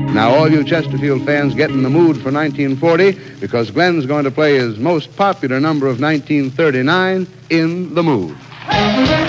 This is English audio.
Now, all you Chesterfield fans, get in the mood for 1940 because Glenn's going to play his most popular number of 1939, In the Mood.